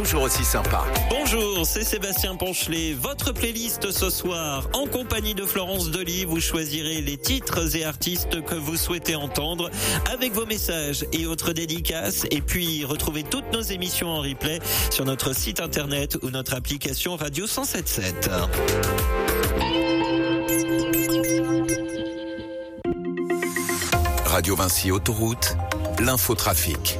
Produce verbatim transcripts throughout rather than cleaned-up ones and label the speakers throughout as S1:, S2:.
S1: Toujours aussi sympa.
S2: Bonjour, c'est Sébastien Ponchelet. Votre playlist ce soir, en compagnie de Florence Delis, vous choisirez les titres et artistes que vous souhaitez entendre avec vos messages et autres dédicaces. Et puis, retrouvez toutes nos émissions en replay sur notre site internet ou notre application Radio cent sept sept.
S1: Radio Vinci Autoroute, l'infotrafic.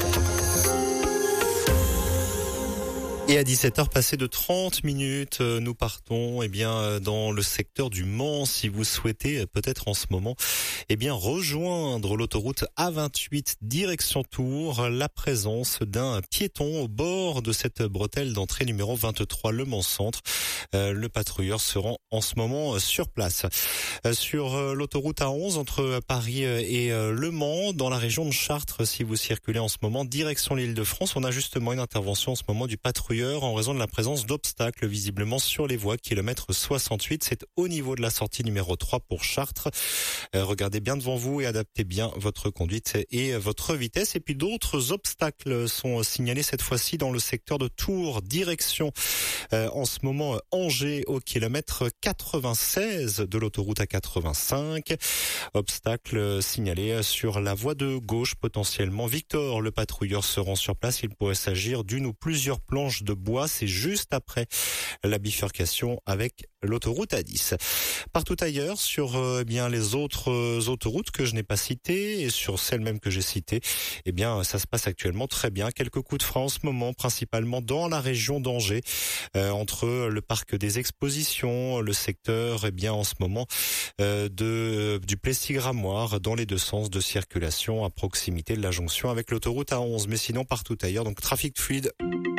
S3: Et à dix-sept heures passées de trente minutes, nous partons eh bien dans le secteur du Mans. Si vous souhaitez peut-être en ce moment eh bien rejoindre l'autoroute A vingt-huit direction Tours, la présence d'un piéton au bord de cette bretelle d'entrée numéro vingt-trois Le Mans Centre. Euh, le patrouilleur se rend en ce moment sur place. Euh, sur euh, l'autoroute A onze entre Paris et euh, Le Mans, dans la région de Chartres, si vous circulez en ce moment direction l'Île-de-France, on a justement une intervention en ce moment du patrouilleur en raison de la présence d'obstacles visiblement sur les voies. Kilomètre soixante-huit, c'est au niveau de la sortie numéro trois pour Chartres. Euh, regardez bien devant vous et adaptez bien votre conduite et votre vitesse. Et puis d'autres obstacles sont signalés cette fois-ci dans le secteur de Tours, direction euh, en ce moment Angers au kilomètre quatre-vingt-seize de l'autoroute A quatre-vingt-cinq. Obstacle signalé sur la voie de gauche potentiellement. Victor, le patrouilleur, se rend sur place. Il pourrait s'agir d'une ou plusieurs planches de bois. C'est juste après la bifurcation avec l'autoroute A dix. Partout ailleurs, sur euh, bien les autres euh, autoroutes que je n'ai pas citées et sur celles même que j'ai citées, eh bien ça se passe actuellement très bien. Quelques coups de frein en ce moment, principalement dans la région d'Angers, euh, entre le parc des expositions, le secteur, eh bien en ce moment euh, de du Plessis-Gramoire, dans les deux sens de circulation à proximité de la jonction avec l'autoroute A onze. Mais sinon partout ailleurs, donc trafic fluide.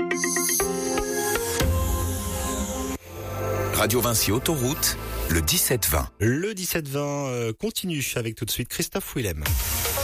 S1: Radio Vinci Autoroute, le dix-sept vingt.
S3: Le dix-sept vingt euh, continue avec tout de suite Christophe Willem.